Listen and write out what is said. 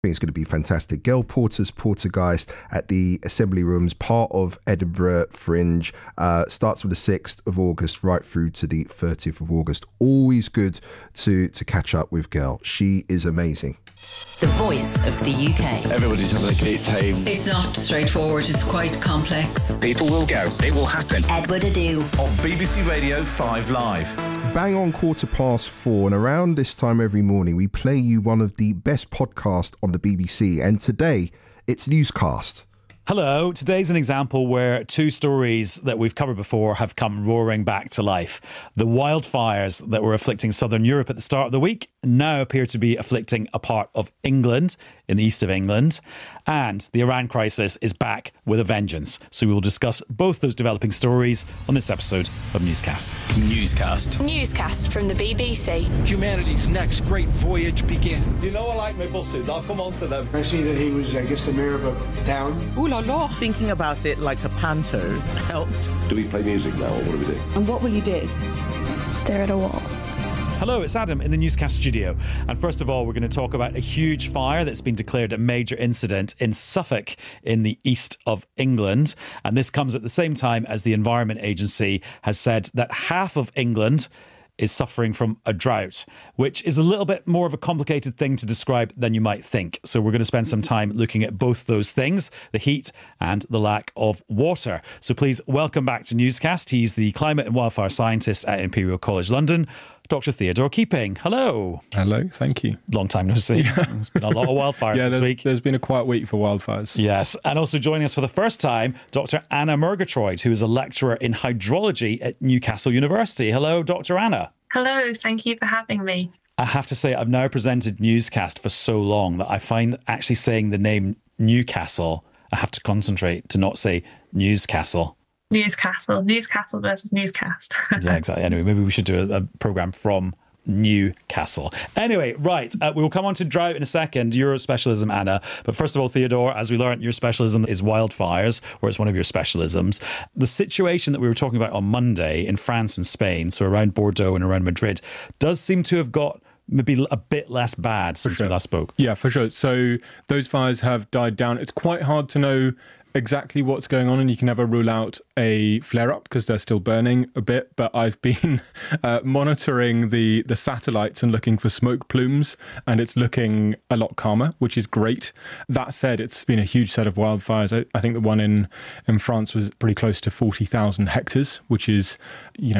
I think it's going to be fantastic. Gail Porter's Portergeist at the Assembly Rooms, part of Edinburgh Fringe, starts from the 6th of August right through to the 30th of August. Always good to catch up with Gail. She is amazing. The voice of the UK. Everybody's having a great time. It's not straightforward, it's quite complex. People will go. It will happen. Edward Adu. On BBC Radio 5 Live. Bang on 4:15, and around this time every morning we play you one of the best podcasts on the BBC, and today it's Newscast. Hello, today's an example where two stories that we've covered before have come roaring back to life. The wildfires that were afflicting southern Europe at the start of the week now appear to be afflicting a part of England, in the east of England, and the Iran crisis is back with a vengeance. So we will discuss both those developing stories on this episode of Newscast. Newscast from the BBC. Humanity's next great voyage begins. You know I like my buses, I'll come on to them. I see that he was, the mayor of a town. Ooh la la. Thinking about it like a panto helped. Do we play music now, or what do we do? And what will you do? Stare at a wall. Hello, it's Adam in the Newscast studio. And first of all, we're going to talk about a huge fire that's been declared a major incident in Suffolk in the east of England. And this comes at the same time as the Environment Agency has said that half of England is suffering from a drought, which is a little bit more of a complicated thing to describe than you might think. So we're going to spend some time looking at both those things, the heat and the lack of water. So please welcome back to Newscast. He's the climate and wildfire scientist at Imperial College London, Dr. Theodore Keeping. Hello. Hello, thank you. Long time no see. Yeah. There's been a lot of wildfires this week. There's been a quiet week for wildfires. Yes, and also joining us for the first time, Dr. Anna Murgatroyd, who is a lecturer in hydrology at Newcastle University. Hello, Dr. Anna. Hello, thank you for having me. I have to say, I've now presented Newscast for so long that I find actually saying the name Newcastle, I have to concentrate to not say Newscastle. Newscastle versus Newscast. Yeah, exactly. Anyway, maybe we should do a programme from Newcastle. Anyway, right, we will come on to drought in a second, your specialism, Anna. But first of all, Theodore, as we learned, your specialism is wildfires, or it's one of your specialisms. The situation that we were talking about on Monday in France and Spain, so around Bordeaux and around Madrid, does seem to have got maybe a bit less bad since we last spoke. Yeah, for sure. So those fires have died down. It's quite hard to know exactly what's going on, and you can never rule out a flare-up because they're still burning a bit, but I've been monitoring the satellites and looking for smoke plumes, and it's looking a lot calmer, which is great. That said, it's been a huge set of wildfires. I think the one in France was pretty close to 40,000 hectares, which is,